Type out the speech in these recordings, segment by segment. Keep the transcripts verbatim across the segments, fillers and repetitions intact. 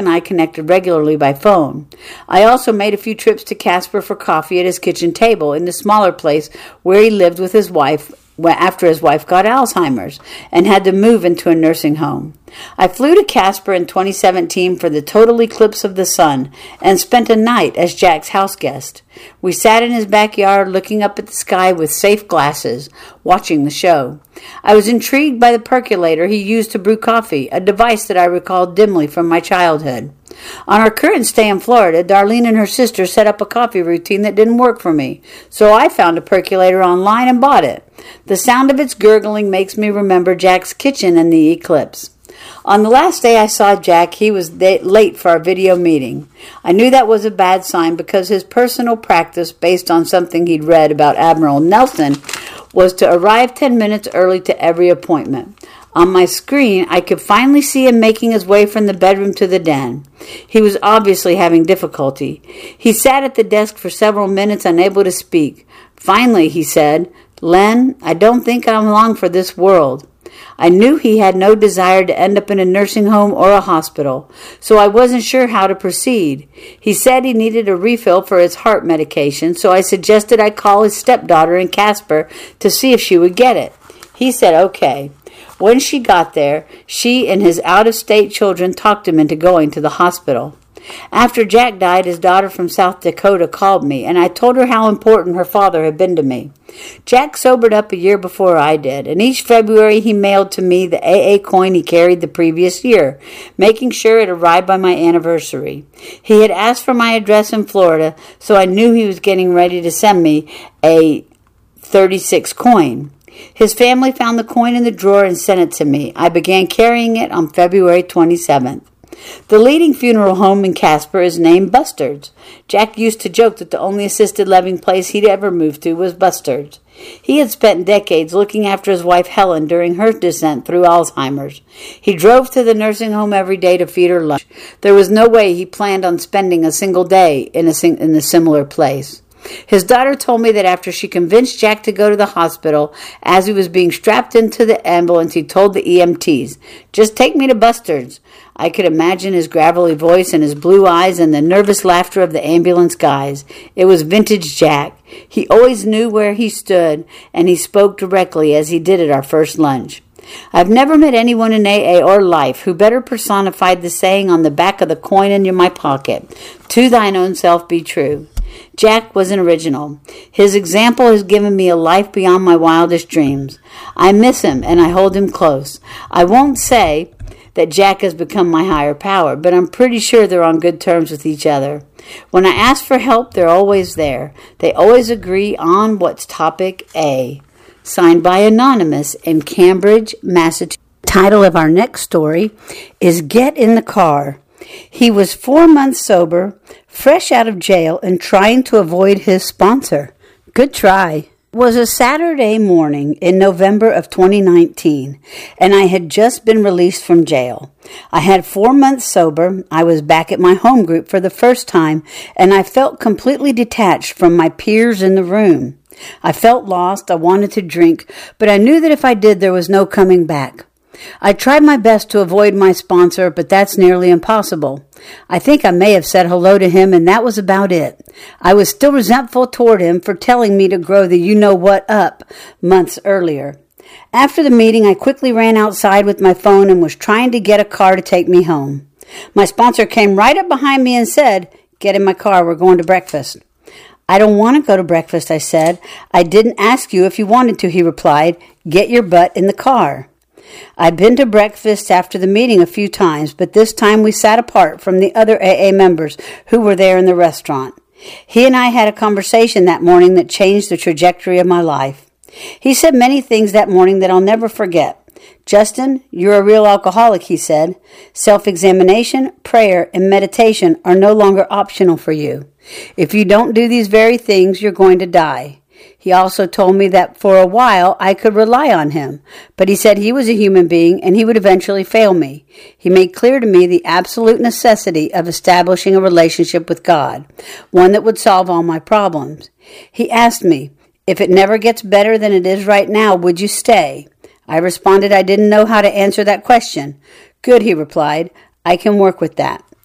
I connected regularly by phone. I also made a few trips to Casper for coffee at his kitchen table in the smaller place where he lived with his wife after his wife got Alzheimer's and had to move into a nursing home. I flew to Casper in twenty seventeen for the total eclipse of the sun and spent a night as Jack's house guest. We sat in his backyard looking up at the sky with safe glasses, watching the show. I was intrigued by the percolator he used to brew coffee, a device that I recalled dimly from my childhood. On our current stay in Florida, Darlene and her sister set up a coffee routine that didn't work for me, so I found a percolator online and bought it. The sound of its gurgling makes me remember Jack's kitchen and the eclipse. On the last day I saw Jack, he was late for our video meeting. I knew that was a bad sign because his personal practice, based on something he'd read about Admiral Nelson, was to arrive ten minutes early to every appointment. On my screen, I could finally see him making his way from the bedroom to the den. He was obviously having difficulty. He sat at the desk for several minutes, unable to speak. Finally, he said, "Len, I don't think I'm long for this world." I knew he had no desire to end up in a nursing home or a hospital, so I wasn't sure how to proceed. He said he needed a refill for his heart medication, so I suggested I call his stepdaughter in Casper to see if she would get it. He said okay. When she got there, she and his out-of-state children talked him into going to the hospital. After Jack died, his daughter from South Dakota called me, and I told her how important her father had been to me. Jack sobered up a year before I did, and each February he mailed to me the A A coin he carried the previous year, making sure it arrived by my anniversary. He had asked for my address in Florida, so I knew he was getting ready to send me a thirty-six coin. His family found the coin in the drawer and sent it to me. I began carrying it on February twenty-seventh. The leading funeral home in Casper is named Bustards. Jack used to joke that the only assisted living place he'd ever moved to was Bustards. He had spent decades looking after his wife Helen during her descent through Alzheimer's. He drove to the nursing home every day to feed her lunch. There was no way he planned on spending a single day in a, sing- in a similar place. His daughter told me that after she convinced Jack to go to the hospital, as he was being strapped into the ambulance, he told the E M Ts, "Just take me to Bustards." I could imagine his gravelly voice and his blue eyes and the nervous laughter of the ambulance guys. It was vintage Jack. He always knew where he stood, and he spoke directly as he did at our first lunch. I've never met anyone in A A or life who better personified the saying on the back of the coin in my pocket, "To thine own self be true." Jack was an original. His example has given me a life beyond my wildest dreams. I miss him and I hold him close. I won't say that Jack has become my higher power, but I'm pretty sure they're on good terms with each other. When I ask for help, they're always there. They always agree on what's topic A. Signed by Anonymous in Cambridge, Massachusetts. The title of our next story is Get in the Car. He was four months sober, fresh out of jail, and trying to avoid his sponsor. Good try. It was a Saturday morning in November of twenty nineteen, and I had just been released from jail. I had four months sober. I was back at my home group for the first time, and I felt completely detached from my peers in the room. I felt lost. I wanted to drink, but I knew that if I did, there was no coming back. I tried my best to avoid my sponsor, but that's nearly impossible. I think I may have said hello to him, and that was about it. I was still resentful toward him for telling me to grow the you-know-what up months earlier. After the meeting, I quickly ran outside with my phone and was trying to get a car to take me home. My sponsor came right up behind me and said, "Get in my car, we're going to breakfast." "I don't want to go to breakfast," I said. "I didn't ask you if you wanted to," he replied. "Get your butt in the car." I'd been to breakfast after the meeting a few times, but this time we sat apart from the other A A members who were there in the restaurant. He and I had a conversation that morning that changed the trajectory of my life. He said many things that morning that I'll never forget. "Justin, you're a real alcoholic," he said. "Self-examination, prayer, and meditation are no longer optional for you. If you don't do these very things, you're going to die." He also told me that for a while I could rely on him, but he said he was a human being and he would eventually fail me. He made clear to me the absolute necessity of establishing a relationship with God, one that would solve all my problems. He asked me, "If it never gets better than it is right now, would you stay?" I responded I didn't know how to answer that question. "Good," he replied. "I can work with that."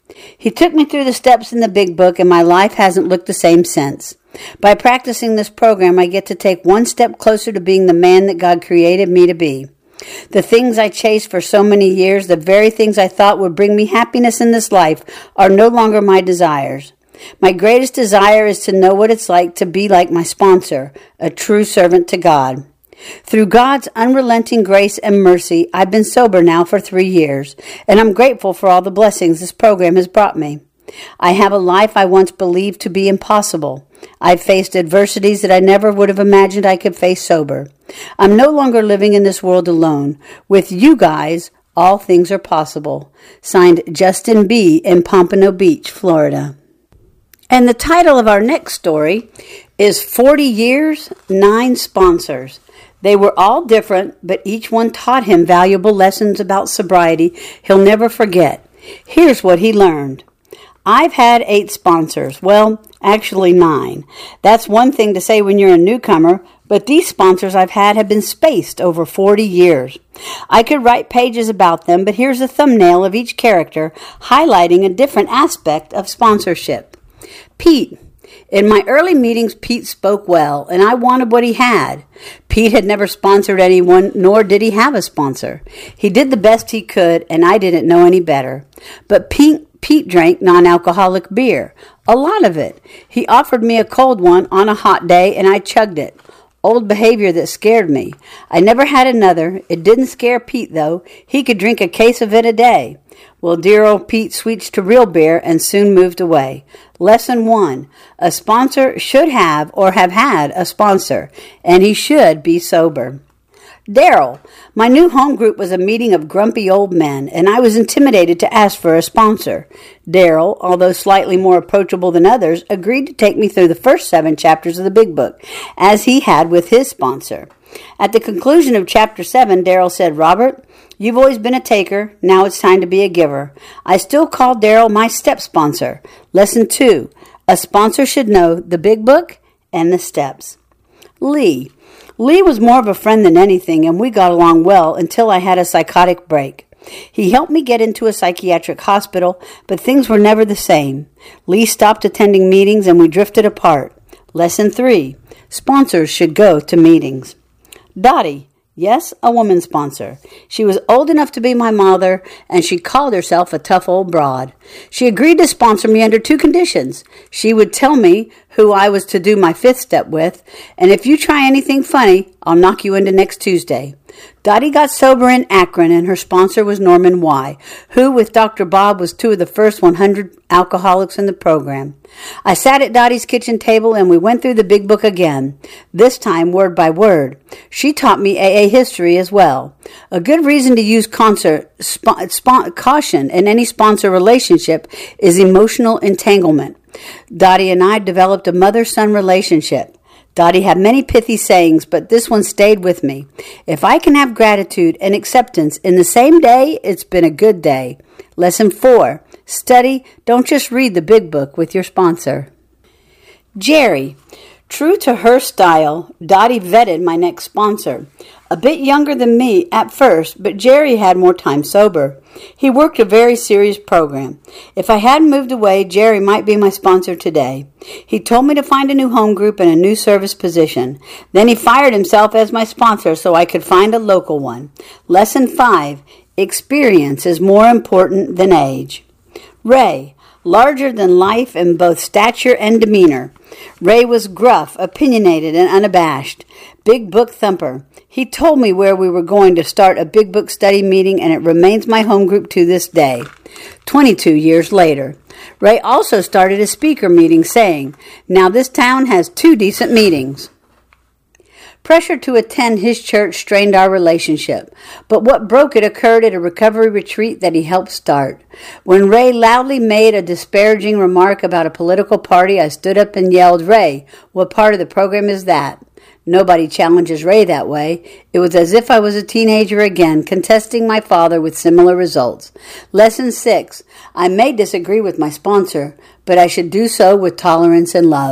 He took me through the steps in the Big Book, and my life hasn't looked the same since. By practicing this program, I get to take one step closer to being the man that God created me to be. The things I chased for so many years, the very things I thought would bring me happiness in this life, are no longer my desires. My greatest desire is to know what it's like to be like my sponsor, a true servant to God. Through God's unrelenting grace and mercy, I've been sober now for three years, and I'm grateful for all the blessings this program has brought me. I have a life I once believed to be impossible. I've faced adversities that I never would have imagined I could face sober. I'm no longer living in this world alone. With you guys, all things are possible. Signed, Justin B. in Pompano Beach, Florida. And the title of our next story is forty years, nine Sponsors. They were all different, but each one taught him valuable lessons about sobriety he'll never forget. Here's what he learned. I've had eight sponsors. Well, actually nine. That's one thing to say when you're a newcomer, but these sponsors I've had have been spaced over forty years. I could write pages about them, but here's a thumbnail of each character highlighting a different aspect of sponsorship. Pete. In my early meetings, Pete spoke well, and I wanted what he had. Pete had never sponsored anyone, nor did he have a sponsor. He did the best he could, and I didn't know any better. But Pete, Pete drank non-alcoholic beer, a lot of it. He offered me a cold one on a hot day, and I chugged it. Old behavior that scared me. I never had another. It didn't scare Pete, though. He could drink a case of it a day. Well, dear old Pete switched to real beer and soon moved away. Lesson one. A sponsor should have or have had a sponsor, and he should be sober. Daryl. My new home group was a meeting of grumpy old men, and I was intimidated to ask for a sponsor. Daryl, although slightly more approachable than others, agreed to take me through the first seven chapters of the Big Book, as he had with his sponsor. At the conclusion of chapter seven, Daryl said, Robert, you've always been a taker. Now it's time to be a giver. I still call Daryl my step sponsor. Lesson two. A sponsor should know the Big Book and the steps. Lee. Lee was more of a friend than anything, and we got along well until I had a psychotic break. He helped me get into a psychiatric hospital, but things were never the same. Lee stopped attending meetings, and we drifted apart. Lesson three. Sponsors should go to meetings. Dottie. Yes, a woman sponsor. She was old enough to be my mother, and she called herself a tough old broad. She agreed to sponsor me under two conditions. She would tell me who I was to do my fifth step with, and if you try anything funny, I'll knock you into next Tuesday. Dottie got sober in Akron, and her sponsor was Norman Y., who, with Doctor Bob, was two of the first one hundred alcoholics in the program. I sat at Dottie's kitchen table, and we went through the Big Book again, this time word by word. She taught me A A history as well. A good reason to use concert, sp- sp- caution in any sponsor relationship is emotional entanglement. Dottie and I developed a mother-son relationship. Dottie had many pithy sayings, but this one stayed with me. If I can have gratitude and acceptance in the same day, it's been a good day. Lesson four. Study, don't just read the Big Book with your sponsor. Jerry. True to her style, Dottie vetted my next sponsor. A bit younger than me at first, but Jerry had more time sober. He worked a very serious program. If I hadn't moved away, Jerry might be my sponsor today. He told me to find a new home group and a new service position. Then he fired himself as my sponsor so I could find a local one. Lesson five. Experience is more important than age. Ray. Larger than life in both stature and demeanor. Ray was gruff, opinionated, and unabashed. Big book thumper. He told me where we were going to start a Big Book study meeting, and it remains my home group to this day, twenty-two years later. Ray also started a speaker meeting saying, now this town has two decent meetings. Pressure to attend his church strained our relationship, but what broke it occurred at a recovery retreat that he helped start. When Ray loudly made a disparaging remark about a political party, I stood up and yelled, Ray, what part of the program is that? Nobody challenges Ray that way. It was as if I was a teenager again, contesting my father with similar results. Lesson six. I may disagree with my sponsor, but I should do so with tolerance and love.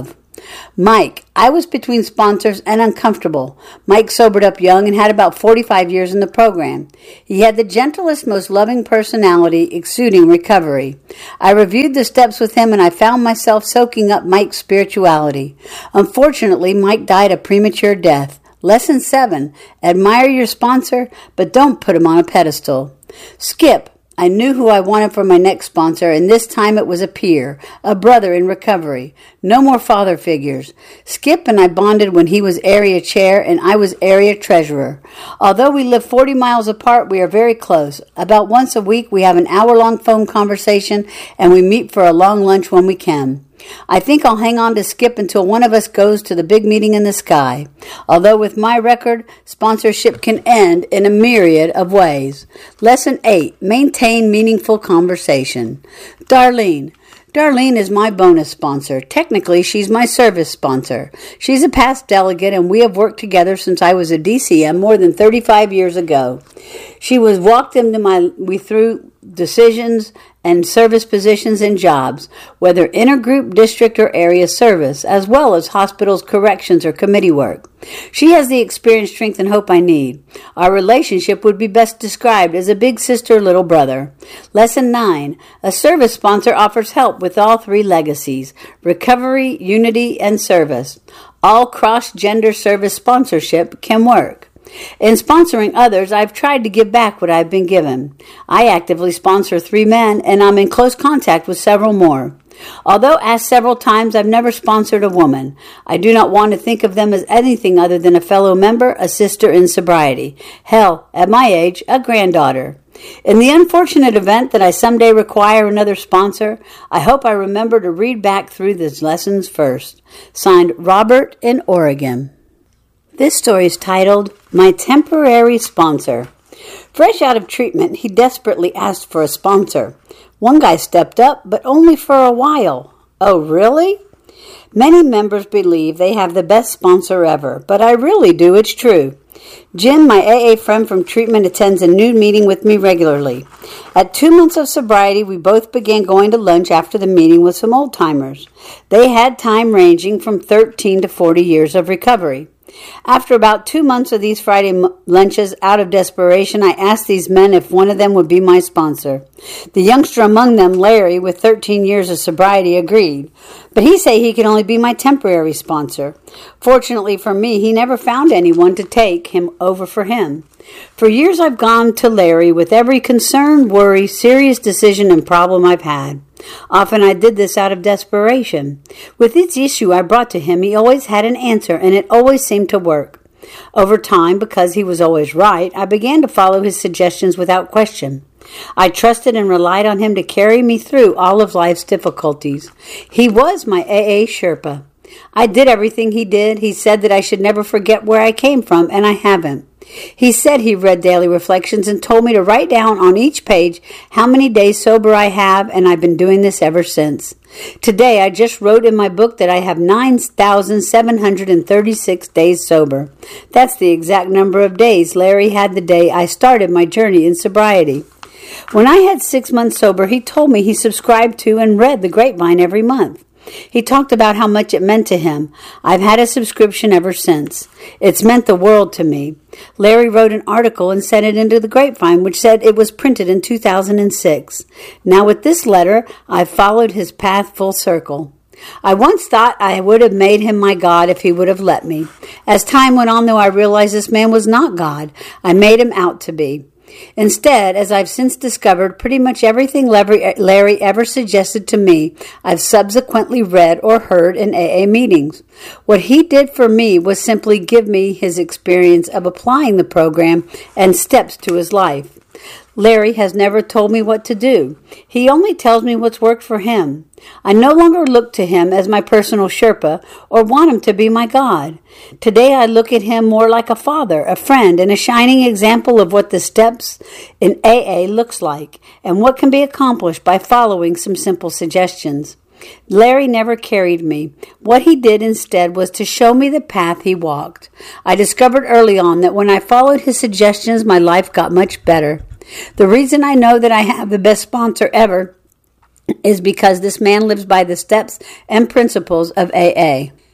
Mike, I was between sponsors and uncomfortable. Mike sobered up young and had about forty-five years in the program. He had the gentlest, most loving personality, exuding recovery. I reviewed the steps with him and I found myself soaking up Mike's spirituality. Unfortunately, Mike died a premature death. Lesson seven, admire your sponsor, but don't put him on a pedestal. Skip, I knew who I wanted for my next sponsor, and this time it was a peer, a brother in recovery. No more father figures. Skip and I bonded when he was area chair and I was area treasurer. Although we live forty miles apart, we are very close. About once a week, we have an hour-long phone conversation, and we meet for a long lunch when we can. I think I'll hang on to Skip until one of us goes to the big meeting in the sky. Although with my record, sponsorship can end in a myriad of ways. Lesson eight, maintain meaningful conversation. Darlene. Darlene is my bonus sponsor. Technically, she's my service sponsor. She's a past delegate, and we have worked together since I was a D C M more than thirty-five years ago. She was walked into my, we through decisions and service positions and jobs, whether intergroup, district, or area service, as well as hospitals, corrections, or committee work. She has the experience, strength, and hope I need. Our relationship would be best described as a big sister, little brother. Lesson nine. A service sponsor offers help with all three legacies: recovery, unity, and service. All cross-gender service sponsorship can work. In sponsoring others, I've tried to give back what I've been given. I actively sponsor three men, and I'm in close contact with several more. Although asked several times, I've never sponsored a woman. I do not want to think of them as anything other than a fellow member, a sister in sobriety. Hell, at my age, a granddaughter. In the unfortunate event that I someday require another sponsor, I hope I remember to read back through these lessons first. Signed, Robert in Oregon. This story is titled, My Temporary Sponsor. Fresh out of treatment, he desperately asked for a sponsor. One guy stepped up, but only for a while. Oh, really? Many members believe they have the best sponsor ever, but I really do, it's true. Jim, my A A friend from treatment, attends a new meeting with me regularly. At two months of sobriety, we both began going to lunch after the meeting with some old-timers. They had time ranging from thirteen to forty years of recovery. After about two months of these Friday m- lunches, out of desperation, I asked these men if one of them would be my sponsor. The youngster among them, Larry, with thirteen years of sobriety, agreed. But he said he could only be my temporary sponsor. Fortunately for me, he never found anyone to take him over for him. For years I've gone to Larry with every concern, worry, serious decision, and problem I've had. Often I did this out of desperation. With each issue I brought to him, he always had an answer, and it always seemed to work. Over time, because he was always right, I began to follow his suggestions without question. I trusted and relied on him to carry me through all of life's difficulties. He was my A A Sherpa. I did everything he did. He said that I should never forget where I came from, and I haven't. He said he read Daily Reflections and told me to write down on each page how many days sober I have, and I've been doing this ever since. Today, I just wrote in my book that I have nine thousand seven hundred thirty-six days sober. That's the exact number of days Larry had the day I started my journey in sobriety. When I had six months sober, he told me he subscribed to and read The Grapevine every month. He talked about how much it meant to him. I've had a subscription ever since. It's meant the world to me. Larry wrote an article and sent it into The Grapevine, which said it was printed in two thousand six. Now with this letter, I've followed his path full circle. I once thought I would have made him my God if he would have let me. As time went on, though, I realized this man was not God. I made him out to be. Instead, as I've since discovered, pretty much everything Larry ever suggested to me, I've subsequently read or heard in A A meetings. What he did for me was simply give me his experience of applying the program and steps to his life. Larry has never told me what to do. He only tells me what's worked for him. I no longer look to him as my personal Sherpa or want him to be my God. Today I look at him more like a father, a friend, and a shining example of what the steps in A A looks like and what can be accomplished by following some simple suggestions. Larry never carried me. What he did instead was to show me the path he walked. I discovered early on that when I followed his suggestions, my life got much better. The reason I know that I have the best sponsor ever is because this man lives by the steps and principles of A A.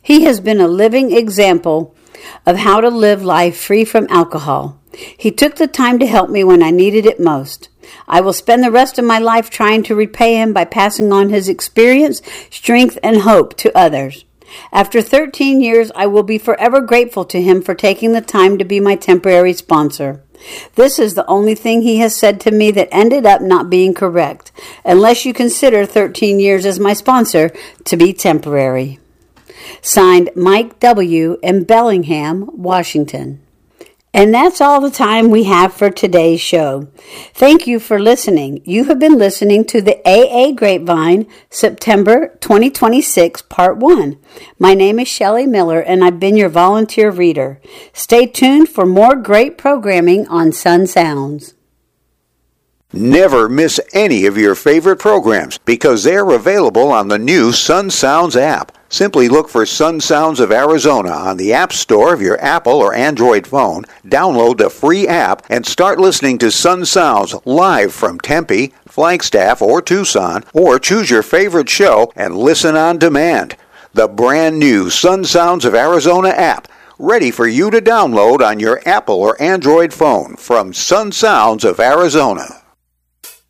He has been a living example of how to live life free from alcohol. He took the time to help me when I needed it most. I will spend the rest of my life trying to repay him by passing on his experience, strength, and hope to others. After thirteen years, I will be forever grateful to him for taking the time to be my temporary sponsor. This is the only thing he has said to me that ended up not being correct, unless you consider thirteen years as my sponsor to be temporary. Signed, Mike W. in Bellingham, Washington. And that's all the time we have for today's show. Thank you for listening. You have been listening to the A A Grapevine, September twenty twenty-six, Part one. My name is Shelley Miller, and I've been your volunteer reader. Stay tuned for more great programming on Sun Sounds. Never miss any of your favorite programs because they're available on the new Sun Sounds app. Simply look for Sun Sounds of Arizona on the App Store of your Apple or Android phone, download the free app, and start listening to Sun Sounds live from Tempe, Flagstaff, or Tucson, or choose your favorite show and listen on demand. The brand new Sun Sounds of Arizona app, ready for you to download on your Apple or Android phone from Sun Sounds of Arizona.